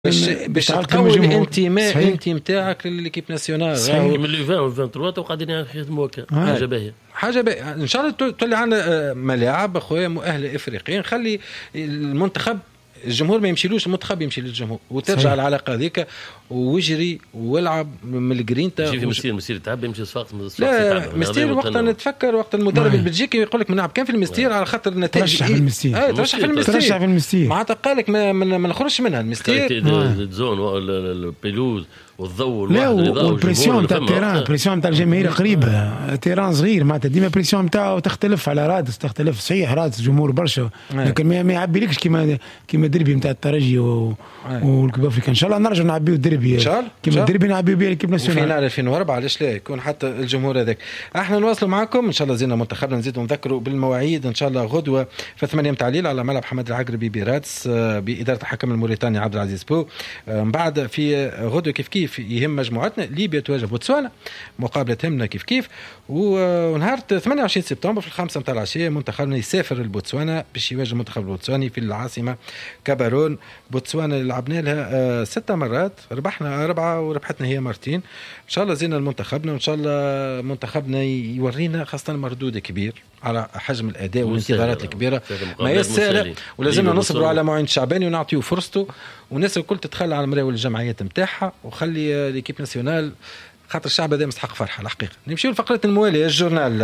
باش تقوي الانتماء نتاعك للكيب ناسيونال. من لي 20 و 23 وقاعدين يخدموا حاجه باهيه، حاجه باهيه. ان شاء الله تولي عندنا ملاعب اخويا مؤهله افريقيا، نخلي المنتخب الجمهور ما يمشيلوش، المنتخب يمشي للجمهور، وترجع العلاقه هذيك ويجري ويلعب من الجرينتا. مسير تعب يمشي صفاقس. لا مستير وقت نتفكر وقت المدرب البلجيكي يقول لك منلعب كان في المستير على خاطر النتائج. ترشح في المستير، ترشح في المستير معناتها قال لك ما نخرجش منها المستير. الزون والبيلوز والضوء والبريسيون تاع التيران، البريسيون تاع الجماهير قريبه، تيران صغير معناتها ديما البريسيون نتاعو تختلف على رادس، تختلف صحيح رادس جمهور برشا، لكن ما يعبيلكش كيما الدربي نتاع الترجي والكوب افريكا. ان شاء الله نرجع نعبيو الدربي كيما الدربي نعبيو بيه الكيب ناسيونال فينال 2004. علاش لا يكون حتى الجمهور هذاك. احنا نواصلوا معكم ان شاء الله. زينا منتخبنا نزيدوا نذكروا بالمواعيد ان شاء الله. غدوه في 8 متاع الليل على ملعب حمد العقربي برادس باداره الحكم الموريتاني عبد العزيز بو. من بعد في غدوه كيف يهم مجموعتنا ليبيا تواجه بوتسوانا، مقابله تهمنا كيف ونهار 28 سبتمبر في 5 متاع العشيه منتخبنا يسافر لبوتسوانا باش يواجه المنتخب البوتسواني في العاصمه كابارون. بوتسوانا اللي لعبنا لها 6 مرات، ربحنا 4 وربحتنا هي مرتين. ان شاء الله زينا المنتخبنا، وان شاء الله منتخبنا يورينا خاصه مردود كبير على حجم الاداء والانتظارات الكبيره. ما يسهل ولازمنا نصبروا على معين الشعباني ونعطيه فرصته، والناس الكل تتخلى على مراول الجمعيات نتاعها وخلي ليكيب ناسيونال خاطر الشعب هذا مستحق فرحه الحقيقه. نمشيو لفقره المواليه. الجورنال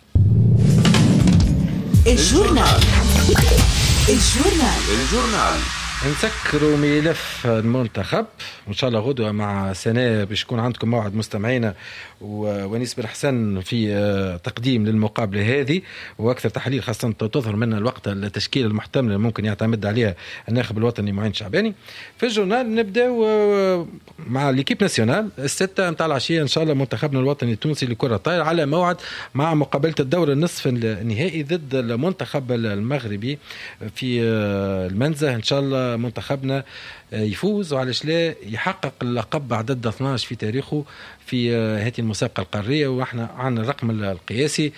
نسكروا ملف المنتخب وان شاء الله غدوه مع سنه باش يكون عندكم موعد مستمعينا ونيس بن حسن في تقديم للمقابله هذه واكثر تحليل، خاصه تظهر منا الوقت التشكيل المحتمل اللي ممكن يعتمد عليها الناخب الوطني معين شعباني. في الجورنال نبداو مع ليكيب ناسيونال 6 متاع العشيه ان شاء الله. منتخبنا الوطني التونسي لكره الطائره على موعد مع مقابله الدور النصف النهائي ضد المنتخب المغربي في المنزه. ان شاء الله منتخبنا يفوز وعلش لا يحقق اللقب بعدد 12 في تاريخه في هذه المسابقة القارية، واحنا عن الرقم القياسي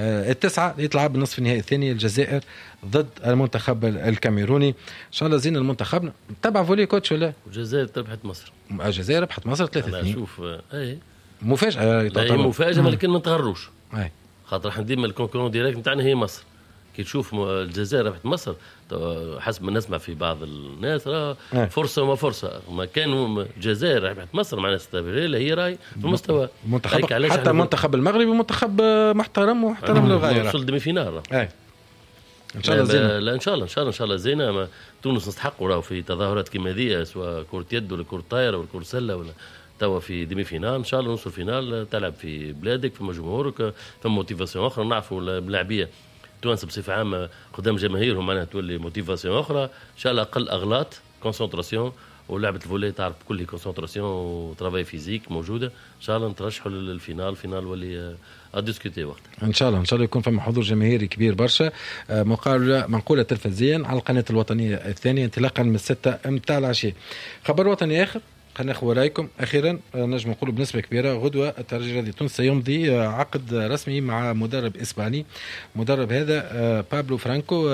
9 يطلع بالنصف النهائي الثاني الجزائر ضد المنتخب الكاميروني. ان شاء الله زين المنتخبنا. تبع فولي كوتش ولا الجزائر ربحت مصر؟ الجزائر ربحت مصر 3-2. شوف مفاجأة مفاجأة لكن ما نتغروش، خاطر احنا ديما الكونكورون ديريكت نتاعنا هي مصر. كي تشوف الجزائر ربحت مصر حسب ما نسمع في بعض الناس فرصة وما فرصة، ما كان الجزائر ربحت مصر مع استابيلية هي راي في المستوى حتى المنتخب المغربي منتخب محترم ومحترم للغاية. وصل دمي فينال ان شاء الله زينة. لا ان شاء الله زينة. تونس نستحقوا راهو في تظاهرات كيما هذه، سواء كرة يد ولا كرة طايرة ولا كرة سلة ولا توا في ديمي فينال. ان شاء الله نوصل فينال، تلعب في بلادك في جمهورك في موتيفاسيون اخرى. نعرفوا اللاعبيه توانسه بصفه عامه قدام جماهيرهم معناها تولي موتيفاسيون اخرى. ان شاء الله اقل اغلاط، كونسنتراسيون، ولعبه الفولي تعرف كل كونسنتراسيون وترافاي فيزيك موجوده. ان شاء الله نترشحوا للفينال واللي اديسكوتي وقت ان شاء الله يكون فما حضور جماهيري كبير برشا. منقوله تلفزيا على القناه الوطنيه الثانيه انطلاقا من 6 متاع العشيه. خبر وطني اخر خلينا ناخذ رايكم. اخيرا نجم نقول بنسبه كبيره غدوه الترجي الرياضي التونسي سيمضي عقد رسمي مع مدرب اسباني. المدرب هذا بابلو فرانكو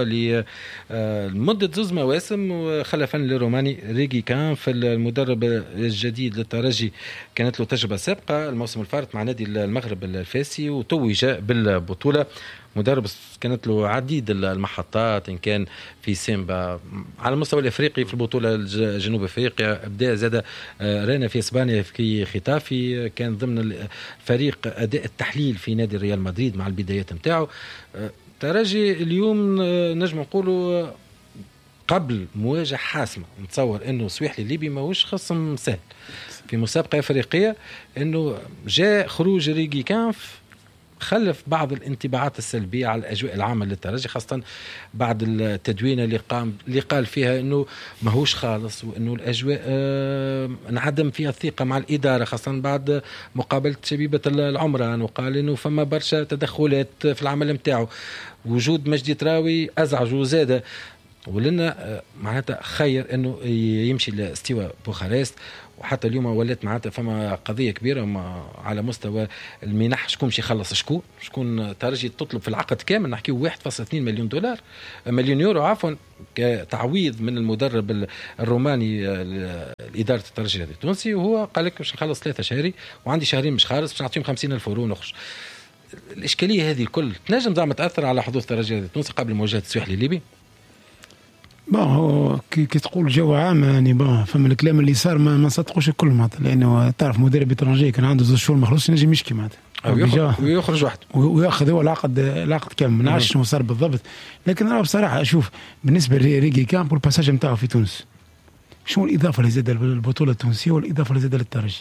لمده 2 مواسم، وخلفا للروماني ريجي كان في المدرب الجديد للترجي. كانت له تجربه سابقه الموسم الفارط مع نادي المغرب الفاسي وتوج بالبطوله. مدرب كانت له عديد المحطات إن كان في سيمبا على المستوى الافريقي في البطوله جنوب افريقيا، ابدا زاد رانا في اسبانيا في ختافي، كان ضمن فريق اداء التحليل في نادي ريال مدريد مع البدايات نتاعو. ترجي اليوم نجم نقولوا قبل مواجهه حاسمه. نتصور انه سويحلي الليبي ماهوش خصم سهل في مسابقه افريقيه، انه جاء خروج ريجي كانف خلف بعض الانطباعات السلبية على الأجواء العامة للترجي، خاصة بعد التدوينة اللي قال فيها أنه ماهوش خالص، وأنه الأجواء انعدم فيها الثقة مع الإدارة، خاصة بعد مقابلة شبيبة العمران، وقال أنه فما برشا تدخلات في العمل متاعه. وجود مجدي تراوي أزعج وزاد. ولنا معناتها خير انه يمشي لاستواء بوخارست. وحتى اليوم ولات معناتها فما قضيه كبيره على مستوى المنح، شكون باش يخلص شكون ترجي تطلب في العقد كامل، نحكيو 1.2 مليون يورو عفوا كتعويض من المدرب الروماني لاداره الترجي التونسي، وهو قال لك باش نخلص 3 شهري وعندي شهرين مش خالص، باش نعطيهم 50,000 يورو ونخرج. الاشكاليه هذه الكل تنجم زعما تاثر على حظوظ الترجي التونسي قبل مواجهه السواحلي الليبي؟ هو كي تقول جو عام يعني فما الكلام اللي صار ما نصدقوش الكل معناتها، لانه تعرف مدرب اترونجي كان عنده 2 شهور مخلص ينجم يشكي معناتها ويخرج وحده وياخذ هو العقد كامل. ما نعرفش شنو صار بالضبط، لكن انا بصراحه اشوف بالنسبه لريغي كامب والباساج نتاعو في تونس، شنو الاضافه اللي زاد البطوله التونسيه والاضافه اللي زاد للترجي؟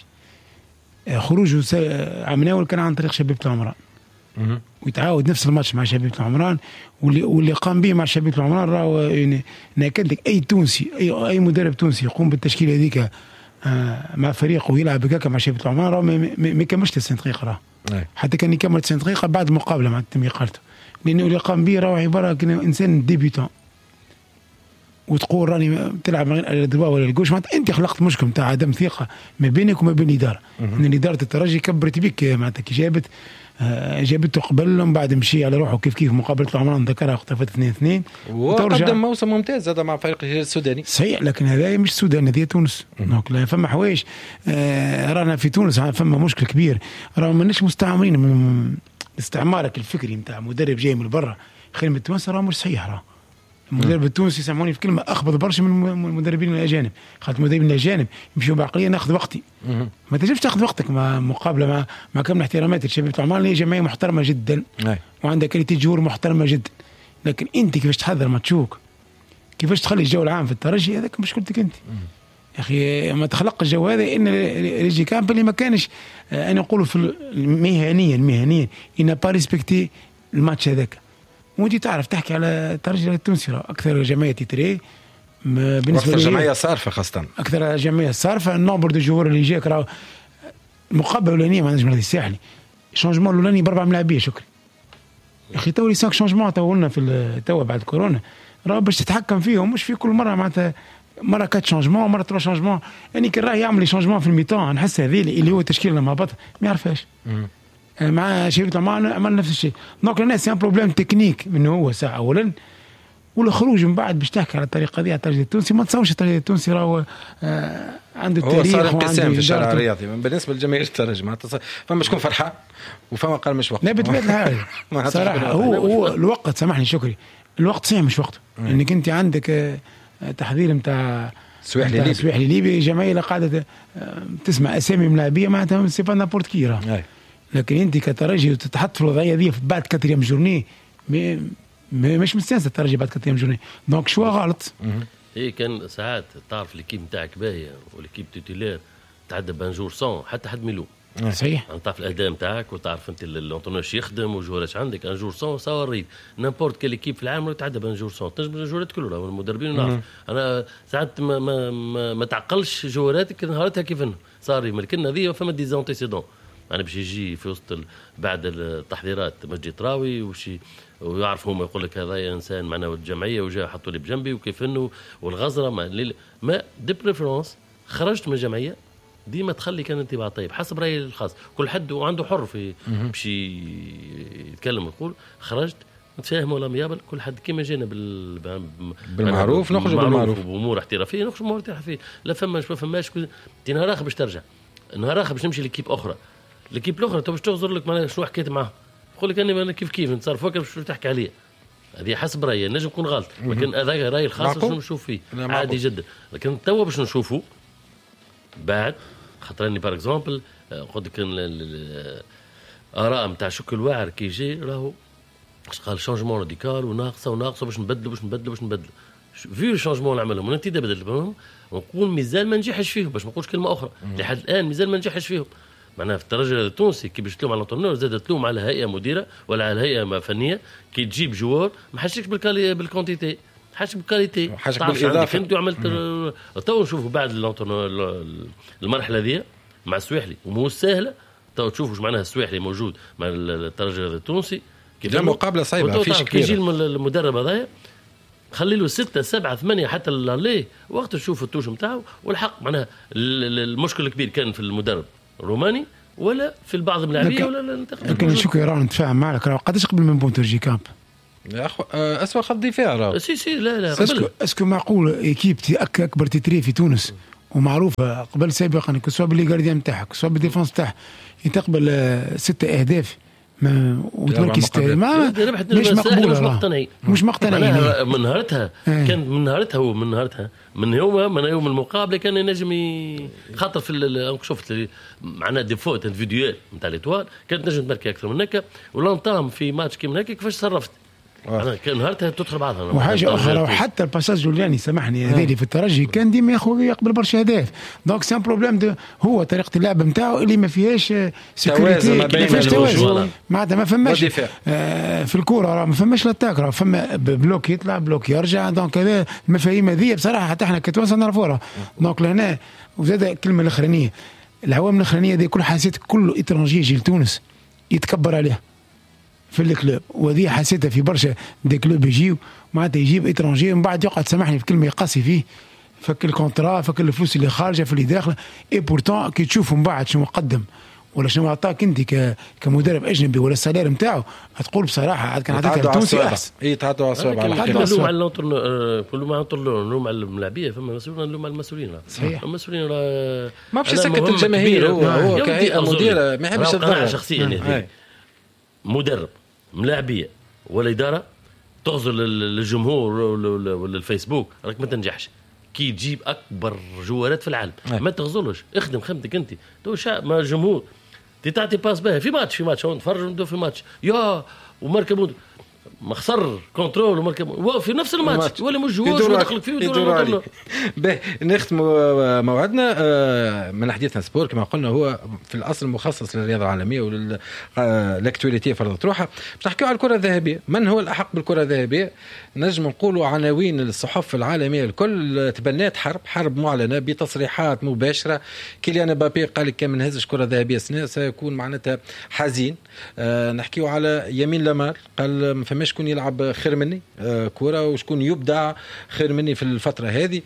خروجه عمناول كان عن طريق شبيبة العمران، ويتعاود نفس الماتش مع شبيبة العمران، واللي قام به مع شبيبة العمران راهو يعني ناكد لك اي تونسي اي مدرب تونسي يقوم بالتشكيله هذيك مع فريقه ويلعب هكاك مع شبيبة العمران راهو ما يكملش 90 دقيقه راه حتى كان يكمل 90 دقيقه بعد المقابله مع تم اقالته، لانه اللي قام به راهو عباره كان انسان ديبيوتون، وتقول راني تلعب من غير الدروا ولا الجوش، معناتها انت خلقت مشكل نتاع عدم ثقه ما بينك وما بين الاداره. ان اداره الترجي كبرت بك معناتها كي جابته قبل ومن بعد مشي على روحه كيف مقابله العمران ذكرها اختفت 2-2 وقدم موسم ممتاز هذا مع فريقه السوداني صحيح، لكن هذا مش السودان، هذه تونس. دونك لا فما حوايج رانا في تونس فما مشكل كبير، رانا ماناش مستعمرين من استعمارك الفكري نتاع مدرب جاي من برا خير من التونس، راه مش صحيح. راه المدرب التونسي يسموني في كلمه اخبط برشا من المدربين الاجانب، خاطر المدربين الاجانب يمشيوا بعقليه ناخذ وقتي. ما تجيبش تاخذ وقتك مع مقابله مع كامل احتراماتي لشبيبة العمران اللي هي جمعيه محترمه جدا وعندها كاليتي جور محترمه جدا، لكن انت كيفاش تحضر ماتشوك، كيفاش تخلي الجو العام في الترجي، هذاك مشكلتك انت يا اخي. ما تخلق الجو هذا ان ريجي كامب اللي ما كانش انا نقولوا في مهنيا ان با ريسبكتي الماتش هذاك، وانت تعرف تحكي على الترجي التونسي اكثر جمعيه تيتري بالنسبه لي جمعيه صارفه، خاصه اكثر جمعيه صارفه. النومبر دو جوور اللي جاك راه المقابله الاولانيه مع نجم الساحلي شونجمون الاولاني ب4 ملاعبيه شكري يا اخي، تو لي 5 شونجمون تولنا في توا بعد كورونا، راه باش تتحكم فيهم مش في كل مره معناتها مره 4 شونجمون مره 3 شونجمون، يعني كان راه يعمل شونجمون في الميطان نحس هذه اللي هو التشكيله لما هبط ما يعرفهاش. مع شبيبة العمران عمل نفس الشيء. دونك الناس سي ان بروبليم تكنيك منه هو ساعه اولا، والخروج من بعد باش تحكي على الطريقه هذه على الترجي التونسي. ما تصورش الترجي التونسي راهو عنده التاريخ وعنده انقسام في الشارع الرياضي بالنسبه للجماهير الترجي، معناتها فما شكون فرحان وفما قال مش وقت. لا بطبيعه الحال صراحه هو الوقت سامحني شكري، الوقت صحيح مش وقته، انك انت عندك تحضير نتاع سواحلي ليبي جمعيه قاعده تسمع اسامي ملاعبيه معناتها سي با نابورت كي راه، لكن انت كترجي وتتحط في الوضعيه دي بعد 4 جورني مش مستانس الترجي بعد 4 جورني، دونك شو غلط. هي كان ساعات تعرف ليكيب نتاعك باهيه وليكيب توتيلير تعدى بانجور سون حتى حد ميلو صحيح، تعرف الاداء نتاعك وتعرف انت الانطونور يخدم وجوراش عندك ان جور سون ساوريد نامبورت كل ايكيب في العالم تعدى بانجور سون تنجم الجورات كلها والمدربين ونعرف انا ساعات ما تعقلش جوراتك نهارتها كيف صار ملكنا ذي فما ديزونتيسيدون. أنا باش يجي في وسط بعد التحضيرات مجدي طراوي ويعرف هم يقول لك هذا إنسان معنا الجمعية وجاء حطوا لي بجنبي وكيف إنه والغزرة ما دي بريفرنس. خرجت من الجمعية ديما تخلي كان انطباع طيب حسب رأيي الخاص، كل حد وعنده حر في باش يتكلم ويقول. خرجت نتفاهم ولا ميابل كل حد كيما جينا بالمعروف نخرج بالمعروف بأمور احترافية نخرج بأمور احترافية. لا فماش نهار آخر باش ترجع نهار آخر باش نمشي لكيب أخرى لكيب الاخرى تو باش تغزر لك معناها شنو حكيت معاه يقول لك انا كيف نتصرف فكر باش تحكي عليه. هذه حسب رايي نجم يكون غلط لكن هذا رايي الخاص باش نشوف فيه عادي جدا. لكن توا باش نشوفه بعد خاطر اني بار اكزومبل قلت لك الاراء نتاع شكل واعر كي يجي راهو قال شونجمون راديكال وناقصه باش نبدلوا في الشونجمون اللي عملهم وانت بدل ونقول مازال ما نجحش فيهم باش ما نقولش كلمه اخرى لحد الان مازال ما نجحش فيهم. معناها في الترجي التونسي كي باش تلوم على الانترنور زاد تلوم على هيئه مديره ولا على هيئه فنيه كي تجيب جوار ما حشكش بالكونتيتي حاشك بالكاليتي حاشك بالاضافه. انت عملت تو نشوفوا بعد المرحله ذي مع السواحلي ومو سهله تو تشوفوا واش معناها السواحلي موجود مع الترجي التونسي كيف مقابله صعيبه فيش كي يجي المدرب هذايا خلي له 6 7 8 حتى ليه وقت تشوف التوش نتاعو. والحق معناها المشكل الكبير كان في المدرب الروماني ولا في البعض من اللاعبين ولا المنتخب. لكن شو كيران نتفاهم معك قداش قبل من بونترجي كامب يا اخو اسوء خط دفاع راه سي لا اسكو معقول ايكيب اكبر تتري في تونس ومعروفه قبل سابقا سواء باللي جارديان نتاعك سواء بالديفونس نتاعك تقبل 6 اهداف ما وتركي مش مقبوله مش مقتنع من نهارتها كان من نهارتها من يوم المقابله كان ينجم خاطر في شفت معناها ديفوت الفيديوهات نتاع ليتوال كانت نجم تمركي اكثر من هكا ولانطام في ماتش كيما هكا كيفاش تصرفت أنا كان نهارتها تدخل بعضها. وحاجه اخرى وحتى الباساج جولياني سامحني هذه في الترجي كان ديما يقبل برشا اهداف دونك سان بروبليم هو طريقه اللعب نتاعو اللي ما فيهاش سيكوريتي ما فيهاش توازن معناتها ما فماش في الكوره راه ما فماش لاتاك راه فما بلوك يطلع بلوك يرجع دونك هذا المفاهيم هذه بصراحه حتى احنا كتوانسه نعرفوها دونك لهنا وزاد الكلمه الاخرانيه العوامل الاخرانيه هذه كل حسيت كل اترونجي يجي لتونس يتكبر عليها في الكلوب وهذه حسيتها في برشا دي كلوب يجيو معناتها يجيب اترونجي من بعد يقعد سامحني في كلمه يقاسي فيه فك الكونترا فك الفلوس اللي خارجه في اللي داخله اي بورتون كي تشوف من بعد شنو قدم ولا شنو عطاك انت كمدرب اجنبي ولا السالير نتاعو تقول بصراحه عاد كان عطاك التونسي احسن تعدوا على الصواب على كل مع نلوم على الملاعبيه فما مسؤولين نلوم على المسؤولين صحيح المسؤولين ما فيش سكت الجماهير هو كهيئه مديره ما يحبش الضغط شخصيا مدرب ملاعبيه ولا اداره تغزر للجمهور ولا الفيسبوك راك ما تنجحش كي تجيب اكبر جوارات في العالم ما تغزرش اخدم خدمتك انت تو شعب ما الجمهور تعطي باس باهي في ماتش نتفرج في ماتش يا ومركب مخسر كنترول ومركب في نفس الماتش ولا مش جواز ندخلك فيه يدور باهي نختم موعدنا من حديثنا سبور كما قلنا هو في الاصل مخصص للرياضه العالميه وللاكتواليتي فرضت روحها باش نحكيو على الكره الذهبيه. من هو الاحق بالكره الذهبيه؟ نجم نقولوا عناوين الصحف العالميه الكل تبنات حرب معلنه بتصريحات مباشره. كيليان مبابي قال لك كان ما نهزش كره ذهبيه سنه سيكون معناتها حزين. نحكيو على يمين لامال قال ما فماش شكون يلعب خير مني كرة وشكون يبدع خير مني في الفترة هذه.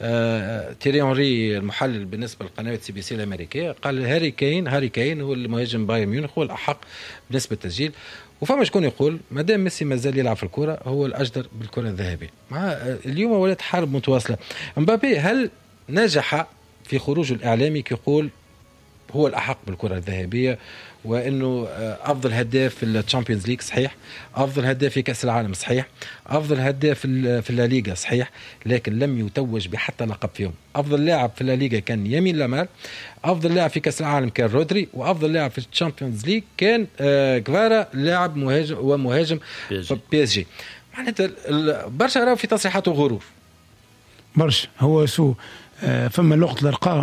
تيري أنري المحلل بالنسبة لقناة سي بي سي الأمريكية قال هاري كين هو المهاجم بايرن ميونخ هو الأحق بالنسبة للتسجيل. وفما شكون يقول مادام ميسي مازال يلعب في الكرة هو الأجدر بالكرة الذهبية. مع اليوم ولات حرب متواصلة. مبابي هل نجح في خروجه الإعلامي كيقول هو الأحق بالكرة الذهبية وانه افضل هداف في الشامبيونز ليج صحيح، افضل هداف في كاس العالم صحيح، افضل هداف في الليغا صحيح، لكن لم يتوج بحتى لقب فيهم. افضل لاعب في الليغا كان يمين لامال، افضل لاعب في كاس العالم كان رودري، وافضل لاعب في الشامبيونز ليج كان كفارا لاعب مهاجم بي اس جي. معناتها برشا راهو في تصريحاته غرور برشا. هو سو فما لغه الارقام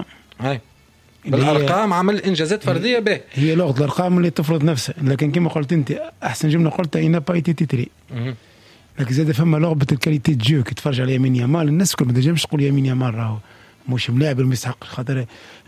بالارقام عمل انجازات فرديه به، هي لغه الارقام اللي تفرض نفسها. لكن كما قلت انت احسن جمله قلتها اينا بايتي تيتري، لكن زاد فما لغه الكاليتي جو. كي تفرج على يمين يامال الناس كل ما تنجمش تقول يمين يامال راهو مش ملاعب المستحق خاطر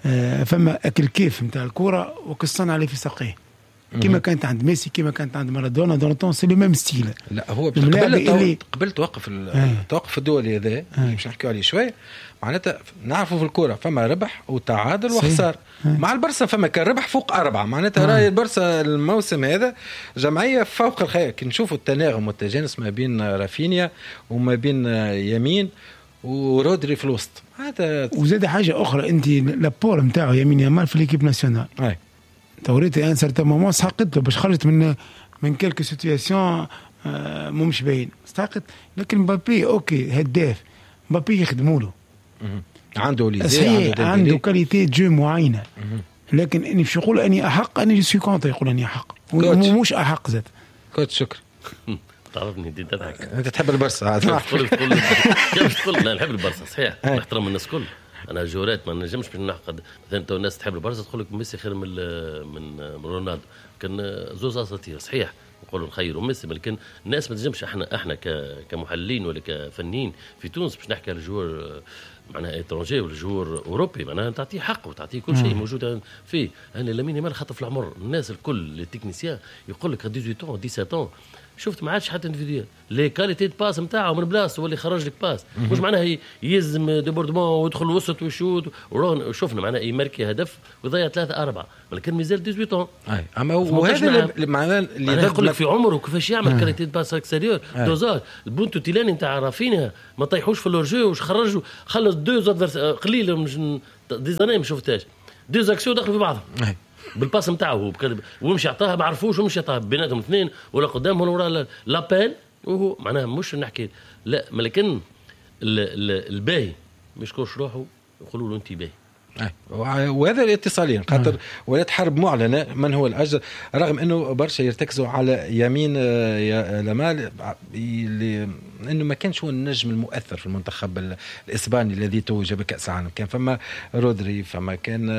فما اكل كيف نتاع الكره وكالصنع اللي في ساقيه كما كانت عند ميسي كما كانت عند مارادونا دونتون سي لو ميم ستيل. لا هو قبل توقف الدولي هذا باش نحكيو عليه شويه. معناتها نعرفوا في الكوره فما ربح وتعادل وخسار. مع البرسا فما كان ربح فوق 4. معناتها راي البرسا الموسم هذا جمعيه فوق الخير. كي نشوفوا التناغم والتجانس ما بين رافينيا وما بين يمين ورودري في الوسط. هذا وزاد حاجه اخرى انت لابور نتاعو يمين يامال في ليكيب ناسيونال توريتي ان سارتان مومون سحقت له باش خرجت من كلكو سيتوياسيون مش باين استحقت. لكن مبابي اوكي هداف مبابي يخدموا له عنده ليزي عنده كاليتي جو معينه. لكن اني باش نقول اني احق اني سي كونت يقول اني احق مش احق زاد كوتش. شكرا. تعرفني دي تضحك انت تحب البرسا كيف تقول لا نحب البرسا صحيح نحترم الناس كل. انا جورات ما نجمش باش نعقد مثلا تو الناس تحب البرسا تقول لك ميسي خير من رونالدو. كان زوز اساطير صحيح نقولوا الخير وميسي، لكن الناس ما تنجمش احنا كمحللين ولا كفنيين في تونس باش نحكي على الجوار معناها ايترونجي ولا جوار اوروبي معناها تعطيه حق وتعطيه كل شيء موجود فيه. انا لامين يامال خاطر في العمر الناس الكل التكنيسيان يقول لك 18 17 شفت ما عادش حتى انديفيديوال لي كاليتي دو باس نتاعو من بلاصه واللي خرج لك باس مش معناها يلزم ديبوردمون ويدخل وسط ويشوت شفنا معناها يماركي هدف ويضيع 3-4 ولكن مازال 18 اي اما وهذا معناه اللي يقول لك في عمره كيفاش يعمل كاليتي دو باس اكستيريور دوزاج البونتو تيلاني نتاع رافينيا ما طيحوش في اللورجو واش خرجوا خلص دو قليل مش ديزاني ما شفتهاش دو اكسيون دخلوا في بعضهم بالباس نتاعو ومشي عطاها ما عرفوش ومشي عطاها بيناتهم اثنين ولا قدامهم ولا لابيل وهو معناها مش نحكي لا لكن الباهي ما يشكرش روحه يقولوا له انت باهي وهذا الاتصالين خاطر ولات حرب معلنه من هو الاجر رغم انه برشا يرتكزوا على يمين لمال انه ما كانش هو النجم المؤثر في المنتخب الاسباني الذي توج بكاس العالم. كان فما رودري فما كان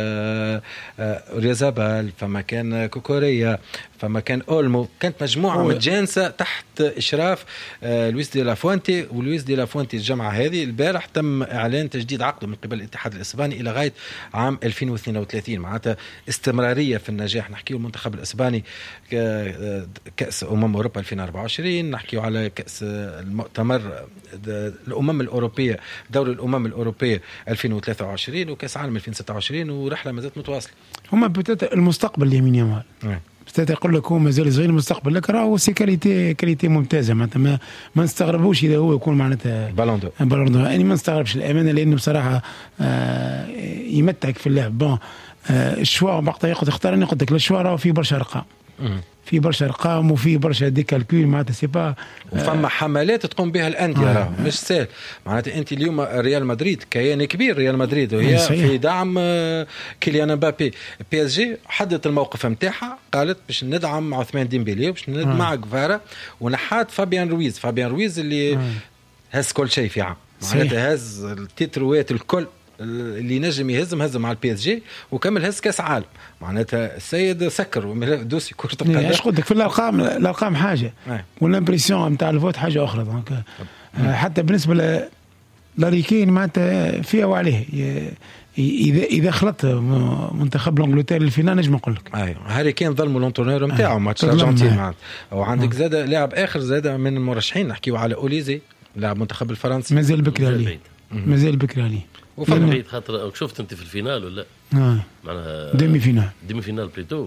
ريزابال فما كان كوكوريا فما كان اولمو كانت مجموعه متجانسه تحت اشراف لويس دي لافونتي. ولويس دي لافونتي الجمعه هذه البارح تم اعلان تجديد عقده من قبل الاتحاد الاسباني الى غايه عام 2032 معناتها استمراريه في النجاح. نحكيو المنتخب الاسباني كاس اوروبا 2024 نحكيو على كاس المؤتمر الامم الاوروبيه دوري الامم الاوروبيه 2023 وكاس عالم 2026 ورحله مازالت متواصله. هما بتاتا المستقبل اليمين يمال بتاتا يقول لك هو مازال صغير المستقبل لكن راهو سي كاليتي ممتازه معناتها ما نستغربوش اذا هو يكون معناتها بالون دور يعني ما نستغربش الامانه لانه بصراحه يمتعك في اللعب. بون الشوا وقتها ياخذ اختار اني قلت لك الشوا راهو في برشا ارقام في برشا ارقام وفي برشا ديكالكول معناتها سي با وفما حملات تقوم بها الانديه راه مش سهل معناتها انت اليوم ريال مدريد كيان كبير ريال مدريد وهي في دعم كيليان مبابي. بي اس جي حددت الموقف نتاعها قالت باش ندعم عثمان ديمبيلي وباش ندعم مع غفارا ونحات فابيان رويز اللي هز كل شيء في عام معناتها هز التتروات الكل اللي نجم يهزم مع البي اس جي وكمل هز كاس عالم معناتها السيد سكر دوسي كرة القدم. ايش قلت لك في الارقام حاجه والامبريسيون نتاع الفوت حاجه اخرى دونك حتى بالنسبه لاريكين معناتها فيها وعليه اذا خلط منتخب الانجلترا الفينال نجم نقول لك هاري كين ظلموا الانترونير نتاعو ماتش الارجنتين معناتها. وعندك زاد لاعب اخر زاد من المرشحين نحكيو على اوليزي لاعب منتخب الفرنسي مازال بكري عليه وفرق بعيد خاطر شفت انت في الفينال ولا معناها ديمي فينال بليتو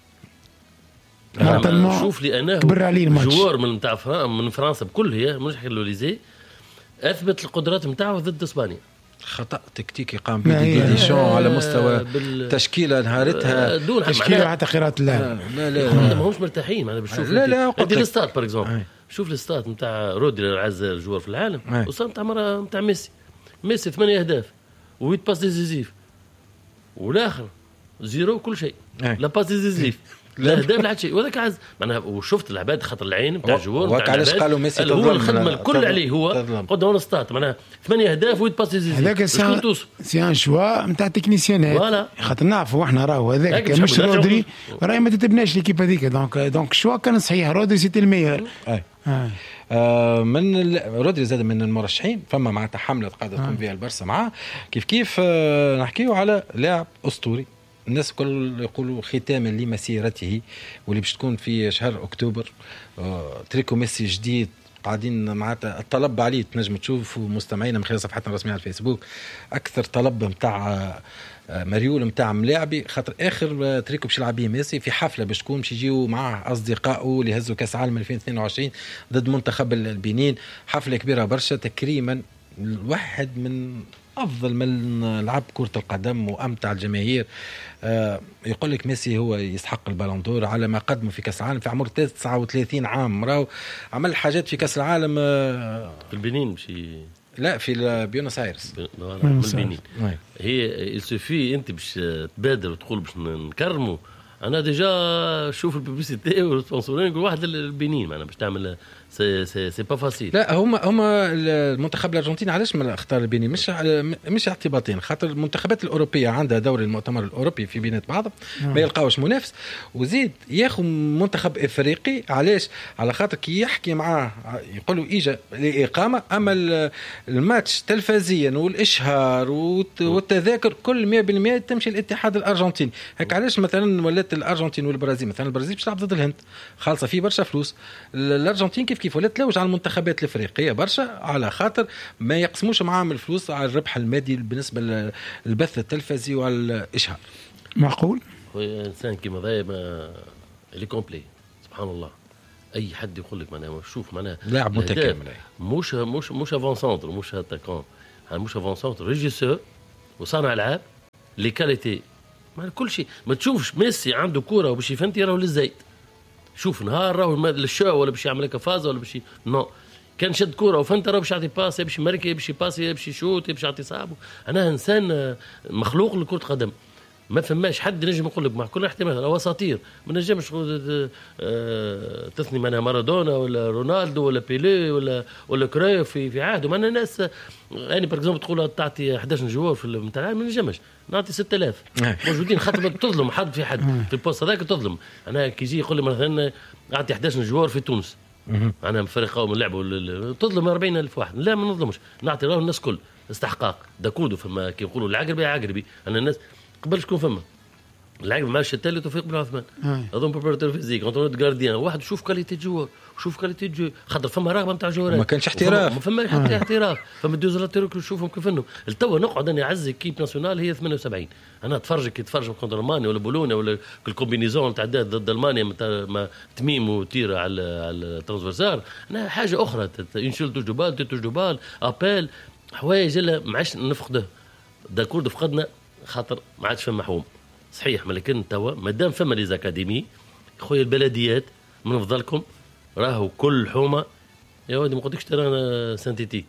شوف لي انا جوار من فرنسا بكل هي مش حكي لوليزي اثبت القدرات نتاعو ضد اسبانيا. خطأ تكتيكي قام به ديشان على مستوى تشكيله نهارتها دون تشكيله حتى قراءة اللاعب لا ماهمش مرتاحين انا بشوف انت الستات باغ اكزومبل شوف الستات نتاع رودري العز الجوار في العالم وصلت نتاع ميسي 8 أهداف و8 باس ديزيزيف والاخر زيرو كل شيء لا باس ديزيزيف لا أهداف لا شيء وهذاك عز معناها وشفت العباد خاطر العين نتاع الجوار نتاع علاش قالوا ميسي هو الخدمه الكل عليه هو قدام السطات معناها 8 أهداف و8 باس ديزيزيف هذاك سي شوا نتاع تكنيسيانات خاطر نعرفوا احنا راهو هذاك مش رودري راهي ما تتبناش ليكيب هذيك دونك شوا كان صحيح رودري سيتي الميور من رودري زاد من المرشحين فما معناتها حمله قاعده تقوم بها البرسا معاه كيف نحكيو على لاعب اسطوري الناس كل يقولوا ختاما لمسيرته واللي باش تكون في شهر اكتوبر. تريكو ميسي جديد قاعدين معناتها الطلب عليه تنجم تشوفوا مستمعينا من خلال صفحتنا الرسميه على الفيسبوك اكثر طلب نتاع مريول نتاع ملاعبي خاطر اخر تريكو باش يلعب بيه ميسي في حفله باش تكون باش يجيو معاه اصدقائه اللي هزوا كاس عالم 2022 ضد منتخب البنين. حفله كبيره برشا تكريما واحد من افضل من لعب كره القدم وامتع الجماهير. يقول لك ميسي هو يستحق البالون دور على ما قدمه في كاس العالم في عمر 39 عام راهو عمل حاجات في كاس العالم في البنين لا في بيونس ايرس بالبنين هي السوفي انت باش تبادر وتقول باش نكرمه. انا ديجا شوف الببليسيتي والسبونسورين يقول واحد البنين معنا باش تعمل سي با فاسيل. لا هما المنتخب الارجنتيني علاش ما اختار بيني مش اعتباطين، خاطر المنتخبات الاوروبيه عندها دوري المؤتمر الاوروبي في بينات بعضهم ما يلقاوش منافس، وزيد ياخذ منتخب افريقي علاش على خاطر كي يحكي معاه يقولوا اجا لاقامه، اما الماتش تلفزيا والاشهار والتذاكر كل 100% تمشي الاتحاد الارجنتيني. هيك علاش مثلا ولات الارجنتين والبرازيل، مثلا البرازيل باش تلعب ضد الهند خالصه فيه برشا فلوس، الارجنتين كيف ولات تلوج على المنتخبات الافريقيه برشا على خاطر ما يقسموش معاهم الفلوس على الربح المادي بالنسبه للبث التلفزي والاشهار. معقول انسان كيما ذا اللي كومبلي سبحان الله. اي حد يقول لك معناها شوف معناها لاعب متكامل، مش افون سونتر، مش اتاكون، مش افون سونتر، ريجيسور وصانع العاب لي كاليتي مع كل شيء. ما تشوفش ميسي عنده كوره وباش يفنتي راهو للزيت، شوف نهار راهو للشو ولا باش يعمل لك فازه ولا باش نو، كان شد كوره وفنت راهو باش يعطي باس، باش يمركي، باش يباسي، باش يشوت، باش يعطي صعبه. انا انسان مخلوق لكره قدم، ما فماش حد نجم يقول لك مع كل احتمال راهو اساطير، ما نجمش تثني منها مارادونا ولا رونالدو ولا بيلي ولا كرويف في عهده. انا ناس يعني بار اكزومبل تقول تعطي 11 جوار في الامتحان ما نجمش نعطي 6000 موجودين، خاطر تظلم حد في في البوست هذاك تظلم. انا كي يجي يقول لي مثلا اعطي 11 جوار في تونس، انا فريق قوم اللعبوا تظلم 40,000 واحد، لا ما نظلمش، نعطي له الناس كل استحقاق داكودو. فما كي يقولوا العقربي انا الناس قبل شكون فما اللاعب ماشي التالي توفيق بن عثمان اظن بريباراتور فيزيك كونترول جارديان واحد شوف كاليتي جوار وشوف كاليتي جو، خاطر فما رغبه نتاع جوارات ما كانش احتراف، ما فما حتى احتراف. فما دوزلاتور نشوفهم كيف انه التوا نقعد انا اعز كيب ناسيونال هي 78. انا اتفرج كي تفرج كونتر المانيا ولا بولونيا ولا الكومبينيزون تاع ضد المانيا ما تميم وتيره على الترانسفيرسال، انا حاجه اخرى انشيل توج دوبال توج دوبال ابل حوايج اللي ما عادش نفقده داكورد فقدنا خاطر ما عادش فما حوم صحيح. لكن توا مادام فما لي زاكاديمي خويا البلديات من فضلكم راهو كل حومه يا ودي ما قلتلكش ترى سانتيتيك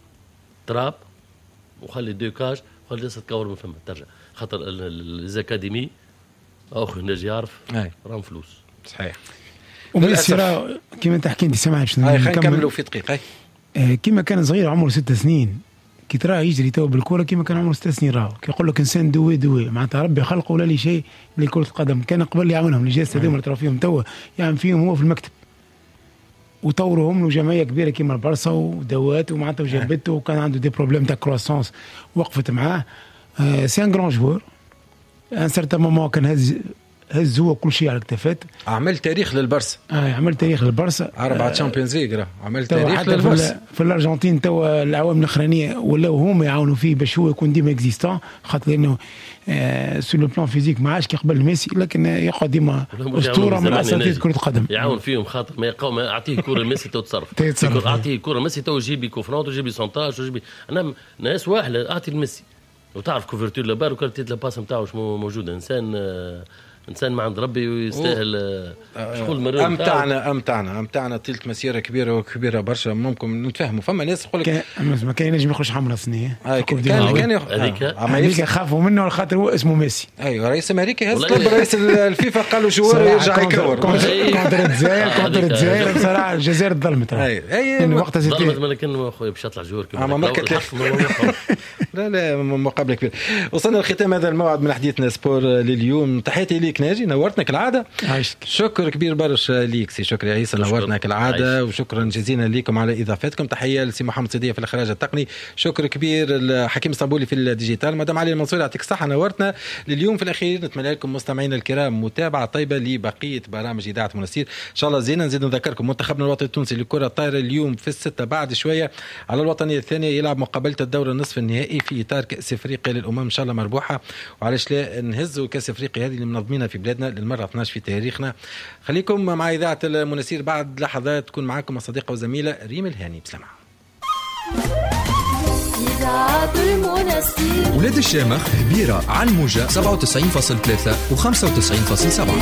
تراب وخلي دوكاج خلي لسه تكور من فما ترجع، خاطر الزاكاديمي اخو نجي يعرف راهم فلوس صحيح. وميسي راه كيما تحكي انت سمعت شنو نكملوا في دقيقه. كيما كان صغير عمره 6 سنين كي تراه يجري تو بالكره كيما كان عمره 6 سنين، راهو كيقول لك انسان دوي معناتها ربي خلقه ولا لي شيء لكرة القدم. كان قبل يعملهم الجلسه هذوما اللي ترى فيهم توا يعمل فيهم هو في المكتب، وطورهم له جمعيه كبيره كيما البرصه ودوات ومعناتها وجابته، وكان عنده دي بروبليم تاع كروسونس وقفت معاه. سي ان جران جوور ان سارتان مومون كان هز هو كل شيء على الكتافات، عمل تاريخ للبرصا. عمل تاريخ للبرصا 4 تشامبيونز ليغ، عمل تاريخ للبرصا. في الارجنتين توا العوامل الاخرانيه ولاو هما يعاونوا فيه باش هو يكون ديما اكزيستون، خاطر انه سو لو بلان فيزيك ما عادش كيقبل ميسي، لكن يقعد ديما اسطوره من اساطير كره القدم. يعاون فيهم خاطر ما يقاوم اعطيه كره ميسي تو تصرف اعطيه كره ميسي تو يجيب كوفرونت ويجيب سونتاج ويجيب. انا ناس واحده اعطي الميسي وتعرف كوفرتور لبار وكالتي لا نتاعو مش موجوده. انسان ما عند ربي ويستاهل شغل مرور. امتعنا طيلت مسيره كبيره برشا. ممكن نتفاهموا فما ناس يقول لك ما كاين نجم يخرج حمرا سنيه كان هذيك خافوا منه خاطر هو اسمه ميسي. ايوه رئيس امريكا هز طلب رئيس الفيفا قال له شوار يرجع يكور كونتر الجزائر بصراحه الجزائر ظلمت اي وقتها ظلمت. لكن اخويا باش يطلع جوار لا مقابله كبيره. وصلنا لختام هذا الموعد من حديثنا سبور لليوم. تحياتي ليك ناجي، نورتنا كالعاده. شكر كبير برشا ليك سي شكري عيسى، نورتنا كالعاده. وشكرا جزيلا لكم على اضافتكم. تحيه لسي محمد صديق في الاخراج التقني. شكر كبير لحكيم اسطنبولي في الديجيتال. مدام علي المنصوري يعطيك الصحه، نورتنا لليوم. في الاخير نتمنى لكم مستمعينا الكرام متابعه طيبه لبقيه برامج اذاعه منستير ان شاء الله. زينا نزيد نذكركم منتخبنا الوطني التونسي للكره الطايره اليوم في 6 بعد شويه على الوطنيه الثانيه يلعب مقابله الدور النصف النهائي في اطار كاس افريقيا للامم ان شاء الله مربوحه. وعلاش لا نهزوا كاس افريقيا هذه اللي منظمينها في بلادنا للمره 12 في تاريخنا. خليكم مع اذاعه المنستير بعد لحظات تكون معكم الصديقه وزميله ريم الهاني. بسلامه. ولاد الشامخ هبيره على الموجه 97.3 و95.7.